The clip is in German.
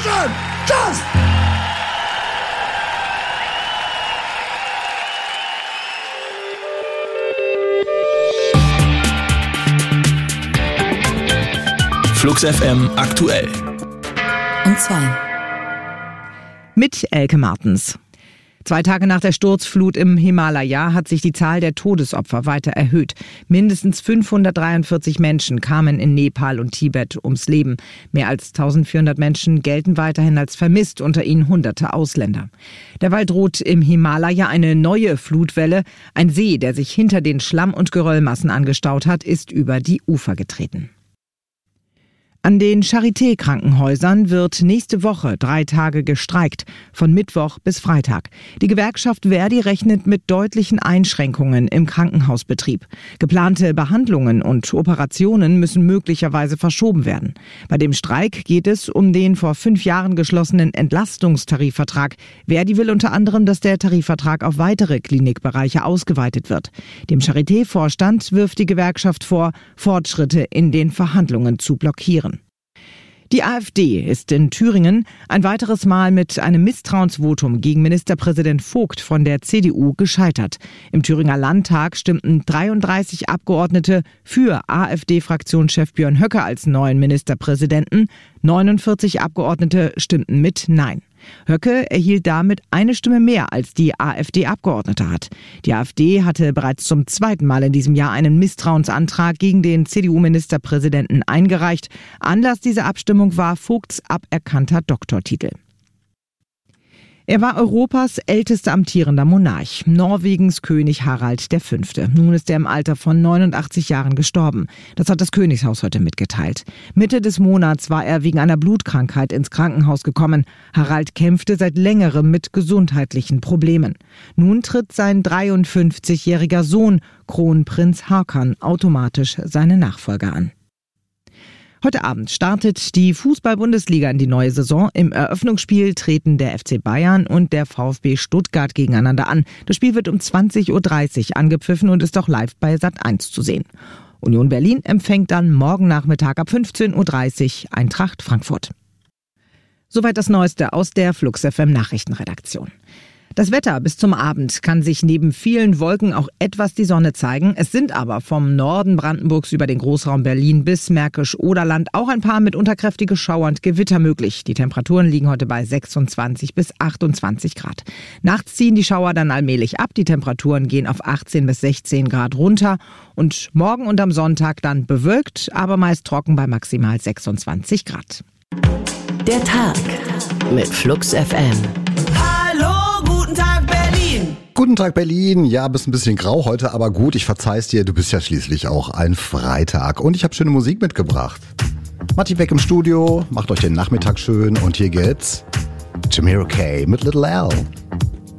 Deutschland! Tschüss! Flux FM aktuell. Und 2. Mit Elke Martens. 2 Tage nach der Sturzflut im Himalaya hat sich die Zahl der Todesopfer weiter erhöht. Mindestens 543 Menschen kamen in Nepal und Tibet ums Leben. Mehr als 1400 Menschen gelten weiterhin als vermisst, unter ihnen Hunderte Ausländer. Derweil droht im Himalaya eine neue Flutwelle. Ein See, der sich hinter den Schlamm- und Geröllmassen angestaut hat, ist über die Ufer getreten. An den Charité-Krankenhäusern wird nächste Woche 3 Tage gestreikt, von Mittwoch bis Freitag. Die Gewerkschaft Verdi rechnet mit deutlichen Einschränkungen im Krankenhausbetrieb. Geplante Behandlungen und Operationen müssen möglicherweise verschoben werden. Bei dem Streik geht es um den vor 5 Jahren geschlossenen Entlastungstarifvertrag. Verdi will unter anderem, dass der Tarifvertrag auf weitere Klinikbereiche ausgeweitet wird. Dem Charité-Vorstand wirft die Gewerkschaft vor, Fortschritte in den Verhandlungen zu blockieren. Die AfD ist in Thüringen ein weiteres Mal mit einem Misstrauensvotum gegen Ministerpräsident Vogt von der CDU gescheitert. Im Thüringer Landtag stimmten 33 Abgeordnete für AfD-Fraktionschef Björn Höcke als neuen Ministerpräsidenten. 49 Abgeordnete stimmten mit Nein. Höcke erhielt damit eine Stimme mehr, als die AfD-Abgeordnete hat. Die AfD hatte bereits zum 2. Mal in diesem Jahr einen Misstrauensantrag gegen den CDU-Ministerpräsidenten eingereicht. Anlass dieser Abstimmung war Vogts aberkannter Doktortitel. Er war Europas ältester amtierender Monarch, Norwegens König Harald V. Nun ist er im Alter von 89 Jahren gestorben. Das hat das Königshaus heute mitgeteilt. Mitte des Monats war er wegen einer Blutkrankheit ins Krankenhaus gekommen. Harald kämpfte seit längerem mit gesundheitlichen Problemen. Nun tritt sein 53-jähriger Sohn, Kronprinz Haakon, automatisch seine Nachfolger an. Heute Abend startet die Fußball-Bundesliga in die neue Saison. Im Eröffnungsspiel treten der FC Bayern und der VfB Stuttgart gegeneinander an. Das Spiel wird um 20.30 Uhr angepfiffen und ist auch live bei Sat.1 zu sehen. Union Berlin empfängt dann morgen Nachmittag ab 15.30 Uhr Eintracht Frankfurt. Soweit das Neueste aus der Flux FM Nachrichtenredaktion. Das Wetter bis zum Abend kann sich neben vielen Wolken auch etwas die Sonne zeigen. Es sind aber vom Norden Brandenburgs über den Großraum Berlin bis Märkisch-Oderland auch ein paar mitunter kräftige Schauer und Gewitter möglich. Die Temperaturen liegen heute bei 26 bis 28 Grad. Nachts ziehen die Schauer dann allmählich ab. Die Temperaturen gehen auf 18 bis 16 Grad runter. Und morgen und am Sonntag dann bewölkt, aber meist trocken bei maximal 26 Grad. Der Tag mit Flux FM. Guten Tag Berlin. Ja, bist ein bisschen grau heute, aber gut, ich verzeih's dir. Du bist ja schließlich auch ein Freitag. Und ich habe schöne Musik mitgebracht. Matti Beck im Studio, macht euch den Nachmittag schön. Und hier geht's Jamiro K. mit Little L.